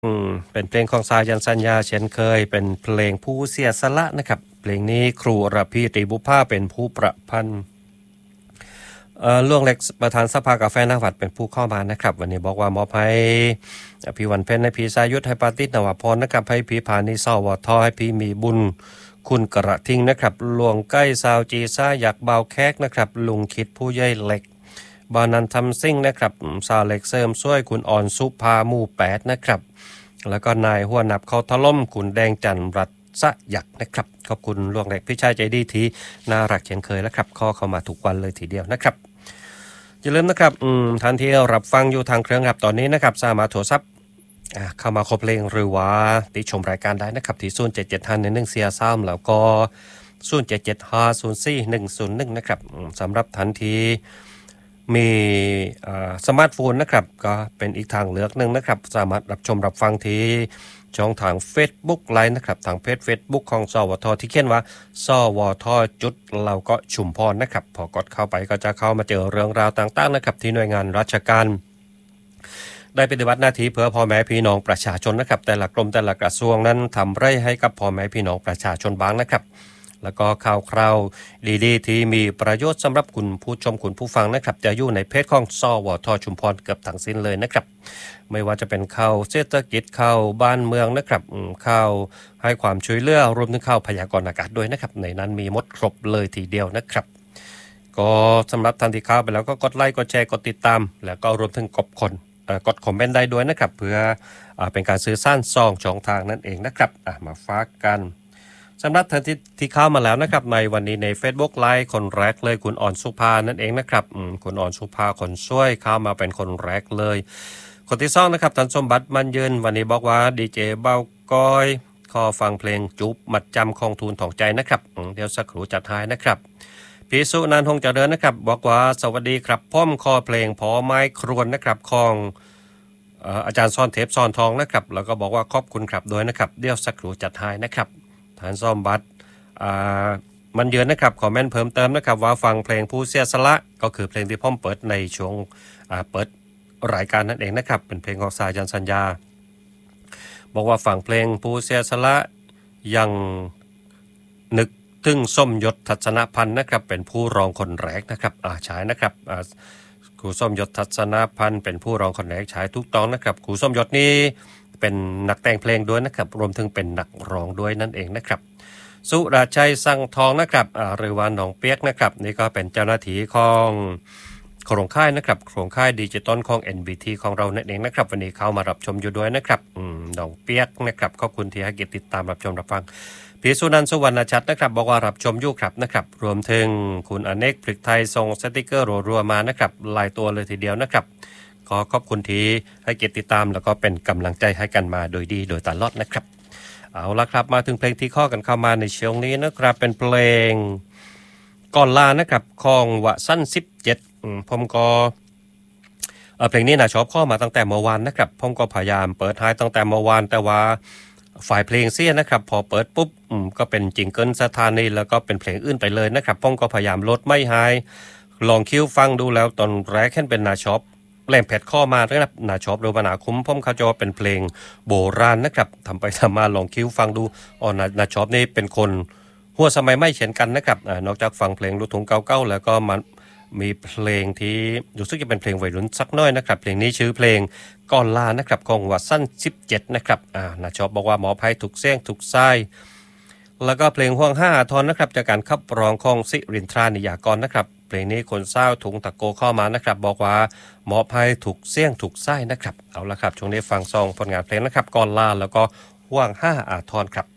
เป็นเพลงของสายันสัญญาเช่นเคยเป็นเพลงผู้เสียสละนะครับเพลงนี้ครูระพีตรีบุพภาเป็นผู้ประพันธ์ล่วงเล็กประธานสภากาแฟนาวัดเป็นผู้เข้ามานะครับวันนี้บอกว่ามอบให้พี่วันเพ็ญให้พี่สายุทธให้ปาติษนวพรนะครับให้พี่พานิสวทให้พี่มีบุญคุณกระทิงนะครับหลวงใกล้สาวจีซ่าอยากเบาแคกนะครับลุงคิดผู้ใหญ่เหล็กบานันทำซิ่งนะครับสาวเหล็กเสริมช่วยคุณอ่อนสุภาหมู่8นะครับแล้วก็นายหัวหนับเขาถล่มคุณแดงจันทร์รัศยักษ์นะครับขอบคุณหลวงเล็กพี่ชายใจดีที่น่ารักเช่นเคยแล้วครับข้อเข้ามาทุกวันเลยทีเดียวนะครับอย่าลืมนะครับทันทีรับฟังอยู่ทางเครื่องรับตอนนี้นะครับสามารถโทรศัพท์เข้ามาขอเพลงหรือว่าติชมรายการได้นะครับที่07751143แล้วก็0775041101นะครับสำหรับทันทีมีสมาร์ทโฟนนะครับก็เป็นอีกทางเลือกหนึ่งนะครับสามารถรับชมรับฟังที่ช่องทาง Facebook ไลน์นะครับทางเพจ Facebook ของสวทที่เขียนว่าสวทจุดเราก็ชุมพรนะครับพอกดเข้าไปก็จะเข้ามาเจอเรื่องราวต่างๆนะครับที่หน่วยงานราชการได้ปฏิบัติหน้าที่เพื่อพ่อแม่พี่น้องประชาชนนะครับแต่ละกรมแต่ละกระทรวงนั้นทำไร่ให้กับพ่อแม่พี่น้องประชาชนบ้างนะครับแล้วก็ข่าวคราวดีๆที่มีประโยชน์สำหรับคุณผู้ชมคุณผู้ฟังนะครับจะอยู่ในเพจของสวทชุมพรเกือบทั้งสิ้นเลยนะครับไม่ว่าจะเป็นข่าวเศรษฐกิจข่าวบ้านเมืองนะครับข่าวให้ความช่วยเหลือรวมถึงข่าวพยากรณ์อากาศด้วยนะครับในนั้นมีหมดครบเลยทีเดียวนะครับก็สำหรับทันทีข่าวไปแล้วก็กดไลค์กดแชร์กดติดตามแล้วก็รวมถึงกดคอมเมนต์ได้ด้วยนะครับเพื่อเป็นการสื่อสาร2 ช่องทางนั่นเองนะครับมาฝากกันสำหรับท่านที่เข้ามาแล้วนะครับในวันนี้ใน Facebook ไลฟ์คนแรกเลยคุณอ่อนสุภานั่นเองนะครับคุณอ่อนสุภาคนช่วยเข้ามาเป็นคนแรกเลยคนที่2นะครับท่านสมบัติมันยืนวันนี้บอกว่าดีเจเบาก้อยขอฟังเพลงจุ๊บมัดจำของทูลถ่องใจนะครับเดี๋ยวสักครู่จัดให้นะครับพี่สุนันท์หงเจริญนะครับบอกว่าสวัสดีครับพ่อมคอเพลงพอไม้ครวนนะครับของอาจารย์ซ่อนเทปซ่อนทองนะครับแล้วก็บอกว่าขอบคุณครับด้วยนะครับเดี๋ยวสักครู่จัดให้นะครับฐานซ่อมบัตรมันเยือนนะครับคอมเมนต์เพิ่มเติมนะครับว่าฟังเพลงผู้เสียสละก็คือเพลงที่พ่อมเปิดในช่วงเปิดรายการนั่นเองนะครับเป็นเพลงของสายันสัญญาบอกว่าฟังเพลงผู้เสียสละยังนึกถึงส้มยศทัศนพันธ์นะครับเป็นผู้รองคนแรกนะครับใช่นะครับครูส้มยศทัศนพันธ์เป็นผู้รองคนแรกใช้ทุกต้องนะครับครูส้มยศนี้เป็นนักแต่งเพลงด้วยนะครับรวมถึงเป็นนักร้องด้วยนั่นเองนะครับสุราชัยสังทองนะครับหรือว่าน้องเปียกนะครับนี่ก็เป็นเจ้าหน้าที่ของโครงข่ายนะครับโครงข่ายดิจิตอลของ NBT ของเรานั่นเองนะครับวันนี้เข้ามารับชมอยู่ด้วยนะครับน้องเปียกนะครับขอบคุณที่ให้เกียรติติดตามรับชมรับฟังพี่สุนันท์สุวรรณชัดนะครับบอกว่ารับชมอยู่ครับนะครับรวมถึงคุณอเนกพริกไทยส่งสติกเกอร์รัวๆมานะครับหลายตัวเลยทีเดียวนะครับขอขอบคุณที่ให้เกียรติติดตามแล้วก็เป็นกำลังใจให้กันมาโดยดีโดยตลอดนะครับเอาละครับมาถึงเพลงที่ข้อกันเข้ามาในช่วงนี้นะครับเป็นเพลงก่อนลานะครับของวะสั้น17ผมก็เพลงนี้นะชอบข้อมาตั้งแต่เมื่อวานนะครับผมก็พยายามเปิดให้ตั้งแต่เมื่อวานแต่ว่าฝ่ายเพลงเสียนะครับพอเปิดปุ๊บก็เป็นจิงเกิลสถานีแล้วก็เป็นเพลงอื่นไปเลยนะครับผมก็พยายามลดไม่ให้ลองคิวฟังดูแล้วตอนแรกแค่เป็นนาชอปแหลมแผดข้อมานะครับนาชอปหรือว่านาคุ้มผมเขาจะว่าเป็นเพลงโบราณนะครับทำไปทำมาลองคิวฟังดูนาชอปนี่เป็นคนหัวสมัยไม่เช่นกันนะครับนอกจากฟังเพลงลูกทุ่งเก่าๆแล้วก็มันมีเพลงที่รู้สึกจะเป็นเพลงวัยรุ่นสักน้อยนะครับเพลงนี้ชื่อเพลงก่อนลานะครับของวัดสั้น17นะครับนาชอบบอกว่าหมอภัยถูกเสี่ยงถูกไส้แล้วก็เพลงห่วง5 ทอนนะครับจากการขับร้องของสิรินทรานิยากรนะครับเพลงนี้คนเศร้าถุงตะโกเข้ามานะครับบอกว่าหมอภัยถูกเสี่ยงถูกไส้นะครับเอาละครับช่วงนี้ฟังซองผลงานเพลงนะครับก่อนลาแล้วก็ห่วง5 ทอนครับ